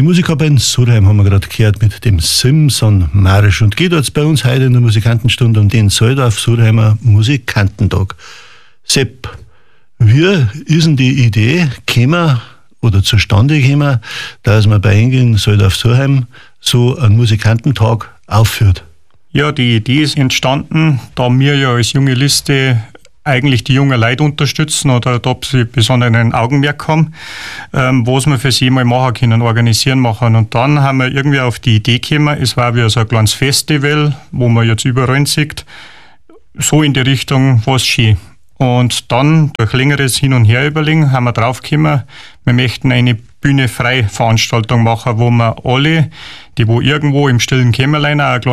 Musikerband Surheim haben wir gerade gehört mit dem Simson-Marsch. Und geht jetzt bei uns heute in der Musikantenstunde um den Soldorf-Surheimer Musikantentag. Sepp, wie ist denn die Idee gekommen oder zustande gekommen, dass man bei Ihnen Soldorf-Surheim so einen Musikantentag aufführt? Ja, die Idee ist entstanden, da wir ja als junge Liste eigentlich die jungen Leute unterstützen oder da sie besonderen Augenmerk haben, was wir für sie mal machen können, organisieren machen. Und dann haben wir irgendwie auf die Idee gekommen, es war wie so ein kleines Festival, wo man jetzt überall sieht, so in die Richtung, was schön. Und dann, durch längeres Hin- und Her-Überlegen, haben wir draufgekommen, wir möchten eine Bühne-frei Veranstaltung machen, wo wir alle, die wo irgendwo im stillen Kämmerlein auch